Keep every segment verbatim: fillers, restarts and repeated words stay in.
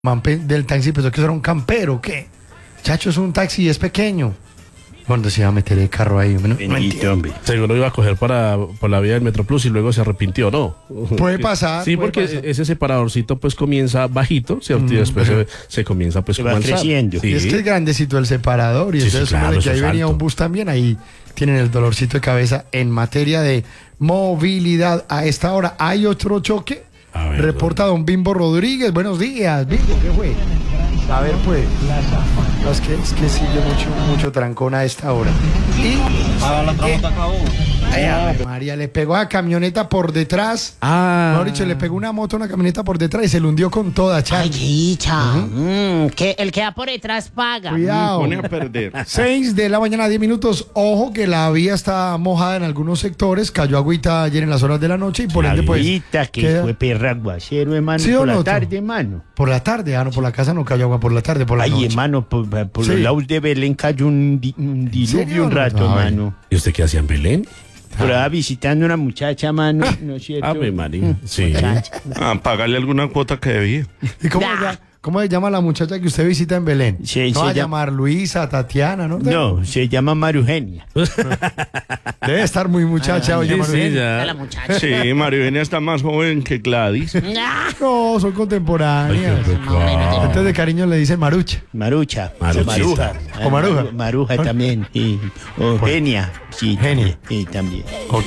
man pe- del taxi pensó que eso era un campero, ¿qué? Chacho, es un taxi y es pequeño. ¿Cuándo se iba a meter el carro ahí? No, no entiendo. Hombre. Seguro iba a coger para, por la vía del Metroplus y luego se arrepintió, ¿no? Puede pasar. Sí, puede porque pasar. ese separadorcito pues comienza bajito, ¿cierto? Mm, y después pero- se, se comienza pues Se como va a alzar. creciendo. Sí. Y es que es grandecito el separador. Y Sí, sí, entonces claro, súmale que eso ahí es venía alto. un bus también. Ahí tienen el dolorcito de cabeza en materia de movilidad. A esta hora hay otro choque. A ver, Reporta don Bimbo Rodríguez. Buenos días, Bimbo, ¿qué fue? A ver, pues. No, es que, es que sí, yo mucho, mucho trancón a esta hora. Y. Ay, Ave María, le pegó a camioneta por detrás. Ah. Mejor dicho, le pegó una moto a una camioneta por detrás y se le hundió con toda, Ay, Charlie. dicha. Mm, que el que va por detrás paga. Cuidado. Pone a perder. seis de la mañana, diez minutos. Ojo que la vía está mojada en algunos sectores. Cayó agüita ayer en las horas de la noche y por ende, pues. Ahorita que queda- fue perra aguacero, hermano, ¿Sí o por no, la tú? tarde, hermano. Por la tarde, ah, no, por la casa no cayó agua por la tarde, por la Ay, noche. hermano, por, por Sí. los lados de Belén cayó un, di- un diluvio serio? un rato, No, hermano. ¿Y usted qué hacía en Belén? Por ahí visitando a una muchacha, mano, ¿no es cierto? Ave María. Sí. Muchacha. Ah, pagarle alguna cuota que debía. ¿Y cómo, Nah. ya- cómo se llama la muchacha que usted visita en Belén? Sí, no se va a llama- llamar Luisa, Tatiana, ¿no? No, se llama Marugenia. Debe estar muy muchacha, Ay, oye, Sí, Maru sí, Eugenia. A la ya. muchacha. Sí, María Eugenia está más joven que Gladys. No, son contemporáneas. Ay, qué pecado. Entonces de cariño le dicen Marucha. Marucha. Maruchita. Maruja. O Maruja. Maruja también. Y, o Genia. Sí, Genia. Sí, también. Ok.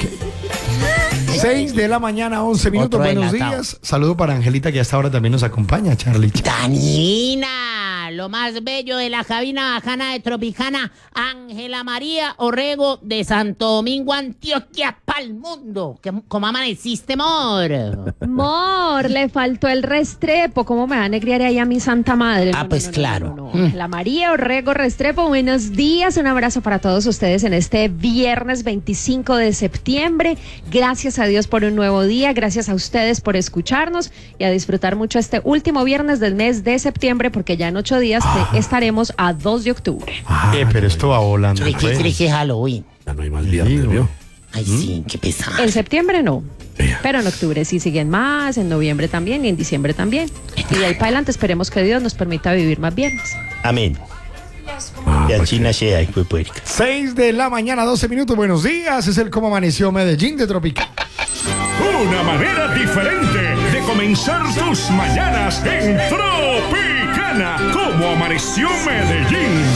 seis de la mañana, once minutos. Otro Buenos delatado. días. Saludo para Angelita, que hasta ahora también nos acompaña, Charlie. Danina, lo más bello de la cabina bajana de Tropicana, Ángela María Orrego de Santo Domingo, Antioquia, pa'l mundo. ¿Qué- ¿Cómo amaneciste, amor? Mor, le faltó el Restrepo. ¿Cómo me va a negriar ahí a mi santa madre? Ah, pues claro. no, no. La María Orrego Restrepo, buenos días. Un abrazo para todos ustedes en este viernes veinticinco de septiembre. Gracias a Dios por un nuevo día. Gracias a ustedes por escucharnos y a disfrutar mucho este último viernes del mes de septiembre, porque ya en ocho días te- estaremos a dos de octubre. Eh, pero esto va volando. Creí que, pues. creí que Halloween. Ya no hay más viernes, Digo. ¿vio? Ay, sí, qué pesado. En septiembre no. Vea. Pero en octubre sí siguen más, en noviembre también y en diciembre también. Y de ahí para adelante esperemos que Dios nos permita vivir más viernes. Amén. Ah, Y pues así sí. nace ahí, fue puerca. seis de la mañana, doce minutos. Buenos días. Es el Cómo Amaneció Medellín de Tropical. Una manera diferente de comenzar tus mañanas en Tropicana. Como amaneció Medellín.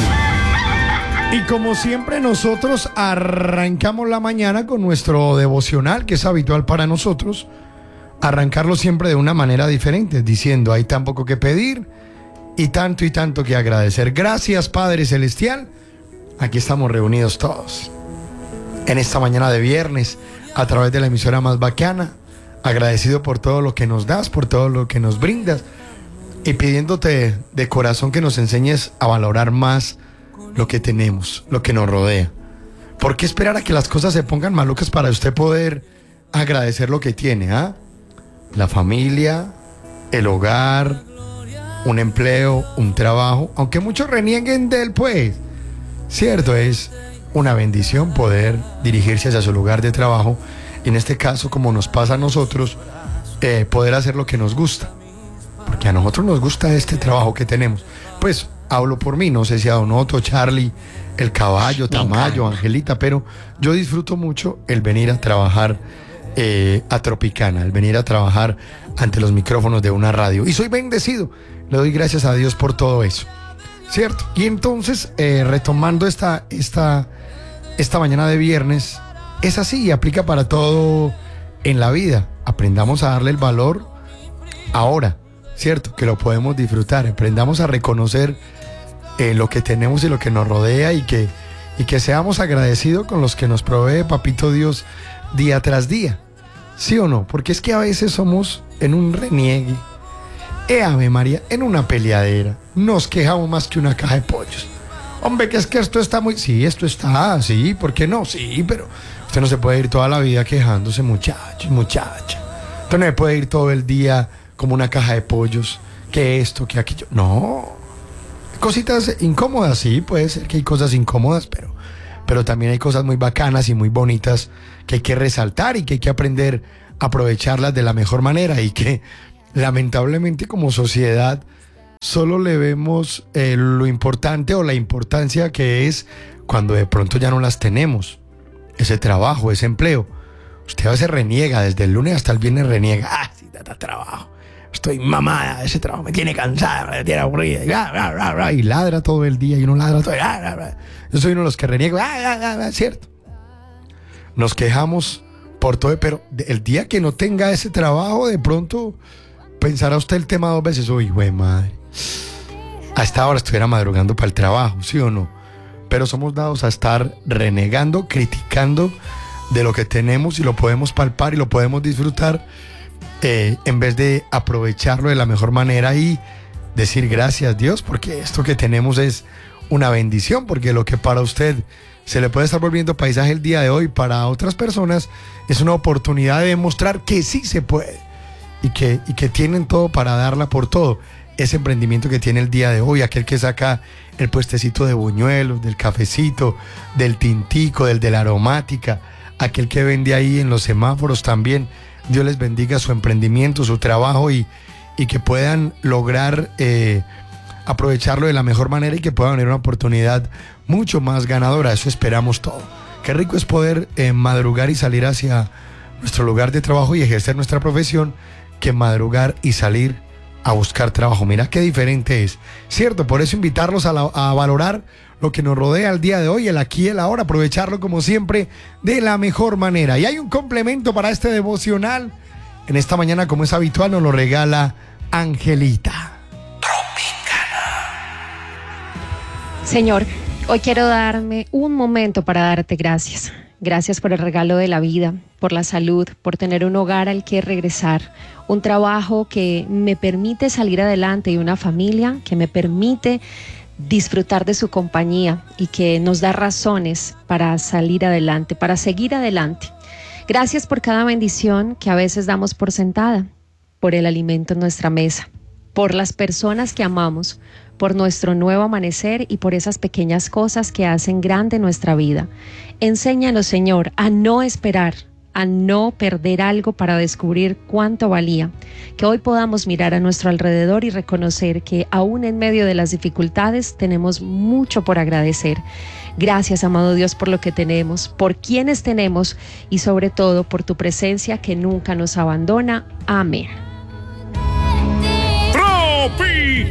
Y como siempre, nosotros arrancamos la mañana con nuestro devocional, que es habitual para nosotros. Arrancarlo siempre de una manera diferente, diciendo: hay tan poco que pedir y tanto y tanto que agradecer. Gracias, Padre Celestial. Aquí estamos reunidos todos en esta mañana de viernes a través de la emisora más bacana, agradecido por todo lo que nos das, por todo lo que nos brindas y pidiéndote de corazón que nos enseñes a valorar más lo que tenemos, lo que nos rodea. ¿Por qué esperar a que las cosas se pongan malucas para usted poder agradecer lo que tiene? ¿Ah? La familia, el hogar, un empleo, un trabajo, aunque muchos renieguen de él, pues, cierto, es una bendición poder dirigirse hacia su lugar de trabajo y en este caso, como nos pasa a nosotros, eh, poder hacer lo que nos gusta, porque a nosotros nos gusta este trabajo que tenemos. Pues hablo por mí, no sé si a Donoto, Charlie, el caballo, Tamayo, Angelita, pero yo disfruto mucho el venir a trabajar eh, a Tropicana, el venir a trabajar ante los micrófonos de una radio. Y soy bendecido, le doy gracias a Dios por todo eso, ¿cierto? Y entonces, eh, retomando esta, esta, esta mañana de viernes, es así y aplica para todo en la vida. Aprendamos a darle el valor ahora, ¿cierto? Que lo podemos disfrutar. Aprendamos a reconocer eh, lo que tenemos y lo que nos rodea y que, y que seamos agradecidos con los que nos provee Papito Dios día tras día. ¿Sí o no? Porque es que a veces somos en un reniegue, eh, Ave María, en una peleadera. Nos quejamos más que una caja de pollos. Hombre, que es que esto está muy... Sí, esto está, sí, ¿por qué no? Sí, pero usted no se puede ir toda la vida quejándose, muchacho, muchacha. Usted no se puede ir todo el día como una caja de pollos, que esto, que aquello. No. Cositas incómodas, sí, puede ser que hay cosas incómodas, pero, pero también hay cosas muy bacanas y muy bonitas que hay que resaltar y que hay que aprender a aprovecharlas de la mejor manera y que lamentablemente como sociedad solo le vemos eh, lo importante o la importancia que es cuando de pronto ya no las tenemos. Ese trabajo, ese empleo. Usted a veces reniega, desde el lunes hasta el viernes reniega. Ah, sí, da, da trabajo. Estoy mamada, ese trabajo me tiene cansada, me tiene aburrida. Y, bla, bla, bla, bla, y ladra todo el día y uno ladra todo el día. Bla, bla, bla. Yo soy uno de los que reniega. Ah, bla, bla, bla, cierto. Nos quejamos por todo, pero el día que no tenga ese trabajo, de pronto pensará usted el tema dos veces. Uy, güey, madre. A esta hora estuviera madrugando para el trabajo, ¿sí o no? Pero somos dados a estar renegando, criticando de lo que tenemos y lo podemos palpar y lo podemos disfrutar, eh, en vez de aprovecharlo de la mejor manera y decir gracias Dios, porque esto que tenemos es una bendición, porque lo que para usted se le puede estar volviendo paisaje el día de hoy, para otras personas es una oportunidad de demostrar que sí se puede y que, y que tienen todo para darla por todo. Ese emprendimiento que tiene el día de hoy, aquel que saca el puestecito de buñuelos, del cafecito, del tintico, del de la aromática, aquel que vende ahí en los semáforos también. Dios les bendiga su emprendimiento, su trabajo y, y que puedan lograr eh, aprovecharlo de la mejor manera y que puedan tener una oportunidad mucho más ganadora. Eso esperamos todo. Qué rico es poder eh, madrugar y salir hacia nuestro lugar de trabajo y ejercer nuestra profesión, que madrugar y salir a buscar trabajo. Mira qué diferente es, ¿cierto? Por eso invitarlos a, la, a valorar lo que nos rodea el día de hoy, el aquí y el ahora, aprovecharlo como siempre de la mejor manera. Y hay un complemento para este devocional. En esta mañana, como es habitual, nos lo regala Angelita. Señor, hoy quiero darme un momento para darte gracias. Gracias por el regalo de la vida, por la salud, por tener un hogar al que regresar, un trabajo que me permite salir adelante y una familia que me permite disfrutar de su compañía y que nos da razones para salir adelante, para seguir adelante. Gracias por cada bendición que a veces damos por sentada, por el alimento en nuestra mesa, por las personas que amamos, por nuestro nuevo amanecer y por esas pequeñas cosas que hacen grande nuestra vida. Enséñanos, Señor, a no esperar, a no perder algo para descubrir cuánto valía. Que hoy podamos mirar a nuestro alrededor y reconocer que aún en medio de las dificultades tenemos mucho por agradecer. Gracias, amado Dios, por lo que tenemos, por quienes tenemos y sobre todo por tu presencia que nunca nos abandona. Amén.